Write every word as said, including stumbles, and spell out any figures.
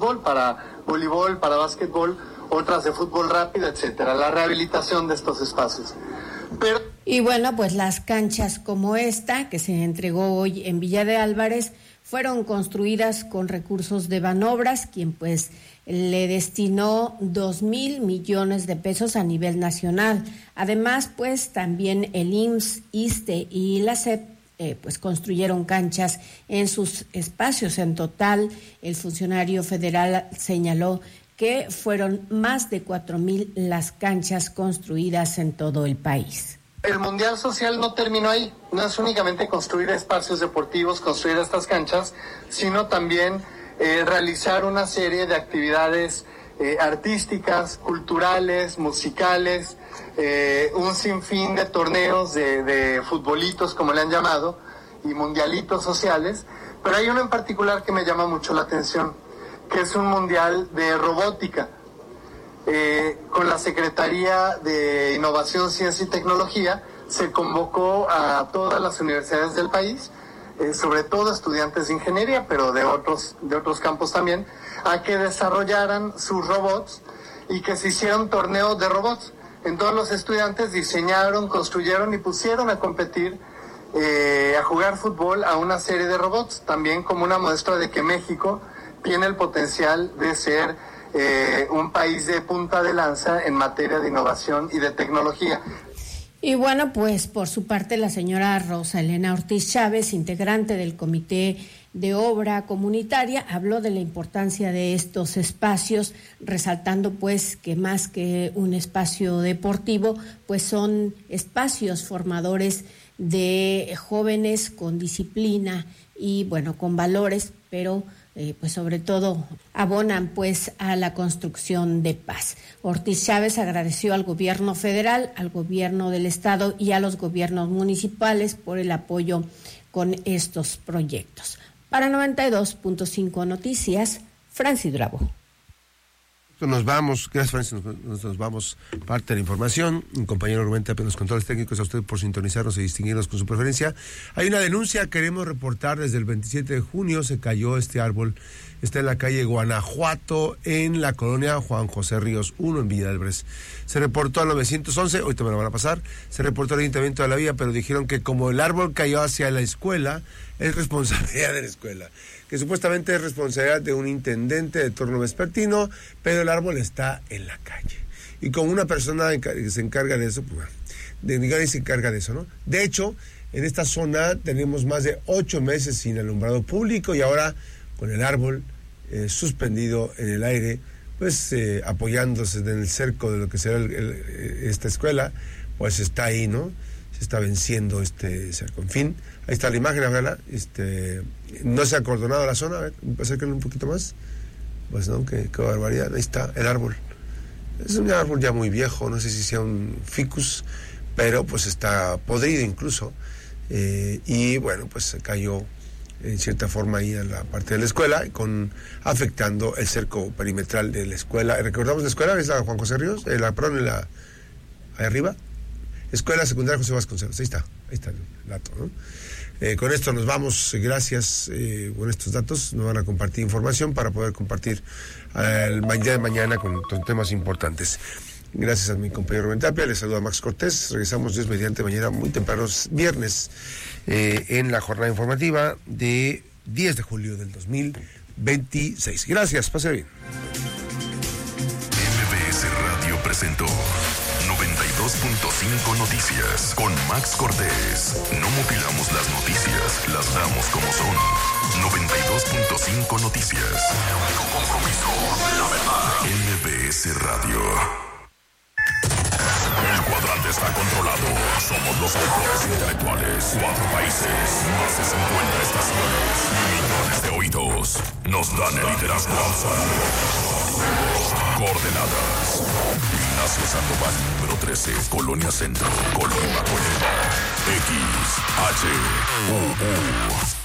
fútbol, para voleibol, para básquetbol, otras de fútbol rápido, etcétera. La rehabilitación de estos espacios. Pero... Y bueno, pues las canchas como esta, que se entregó hoy en Villa de Álvarez, fueron construidas con recursos de Banobras, quien pues le destinó dos mil millones de pesos a nivel nacional. Además, pues también el I M S S, ISSSTE y la S E P eh, pues construyeron canchas en sus espacios. En total, el funcionario federal señaló que fueron más de cuatro mil las canchas construidas en todo el país. El Mundial Social no terminó ahí, no es únicamente construir espacios deportivos, construir estas canchas, sino también eh, realizar una serie de actividades eh, artísticas, culturales, musicales, eh, un sinfín de torneos de, de futbolitos, como le han llamado, y mundialitos sociales, pero hay uno en particular que me llama mucho la atención, que es un mundial de robótica. Eh, con la Secretaría de Innovación, Ciencia y Tecnología se convocó a todas las universidades del país, eh, sobre todo estudiantes de ingeniería, pero de otros, de otros campos también, a que desarrollaran sus robots y que se hiciera un torneo de robots. Entonces los estudiantes diseñaron, construyeron y pusieron a competir, eh, a jugar fútbol a una serie de robots, también como una muestra de que México tiene el potencial de ser Eh, un país de punta de lanza en materia de innovación y de tecnología. Y bueno, pues por su parte la señora Rosa Elena Ortiz Chávez, integrante del Comité de Obra Comunitaria, habló de la importancia de estos espacios, resaltando pues que más que un espacio deportivo, pues son espacios formadores de jóvenes con disciplina y bueno, con valores, pero Eh, pues sobre todo abonan pues a la construcción de paz. Ortiz Chávez agradeció al gobierno federal, al gobierno del estado y a los gobiernos municipales por el apoyo con estos proyectos. Para noventa y dos punto cinco Noticias, Francis Bravo. Nos vamos, gracias Francis, nos, nos vamos, parte de la información. Un compañero Rubén Tapia, los controles técnicos, a usted por sintonizarnos y distinguirnos con su preferencia. Hay una denuncia, queremos reportar, desde el veintisiete de junio se cayó este árbol, está en la calle Guanajuato, en la colonia Juan José Ríos uno, en Villa del Álvarez. Se reportó al nueve once, ahorita me lo van a pasar, se reportó al Ayuntamiento de la Villa, pero dijeron que como el árbol cayó hacia la escuela, es responsabilidad de la escuela, que supuestamente es responsabilidad de un intendente de turno vespertino, pero el árbol está en la calle. Y como una persona que se encarga de eso, pues bueno, de, digamos, se encarga de eso, ¿no? De hecho, en esta zona tenemos más de ocho meses sin alumbrado público y ahora con el árbol eh, suspendido en el aire, pues eh, apoyándose en el cerco de lo que será el, el, esta escuela, pues está ahí, ¿no? Se está venciendo este cerco. En fin, ahí está la imagen, ¿verdad? Este, no se ha acordonado la zona, a ver, acérquenlo un poquito más. Pues no, qué, qué barbaridad, ahí está el árbol. Es un árbol ya muy viejo, no sé si sea un ficus, pero pues está podrido incluso. Eh, y bueno, pues se cayó en cierta forma ahí en la parte de la escuela, con afectando el cerco perimetral de la escuela. ¿Recordamos la escuela? ¿Es la Juan José Ríos? Eh, la, perdón, en la, ahí arriba. Escuela Secundaria José Vasconcelos, ahí está, ahí está el dato, ¿no? Eh, con esto nos vamos, gracias, eh, con estos datos nos van a compartir información para poder compartir eh, el día de mañana con, con temas importantes. Gracias a mi compañero Rubén Tapia, les saluda Max Cortés, regresamos Dios mediante mañana muy temprano, viernes, eh, en la jornada informativa de diez de julio del dos mil veintiséis. Gracias, pase bien. M B S Radio presentó noventa y dos punto cinco Noticias con Max Cortés. No mutilamos las noticias, las damos como son. noventa y dos punto cinco Noticias. Tu compromiso, la verdad. M B S Radio. El cuadrante está controlado. Somos los autores intelectuales. Cuatro países, más de cincuenta estaciones, millones de oídos. Nos dan el liderazgo absoluto. Coordenadas: Ignacio Sandoval, número trece, Colonia Centro, Colonia Coyuba. X, H, U, U.